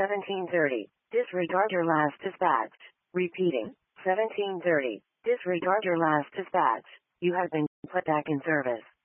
1730. Disregard your last dispatch. Repeating. 1730. Disregard your last dispatch. You have been put back in service.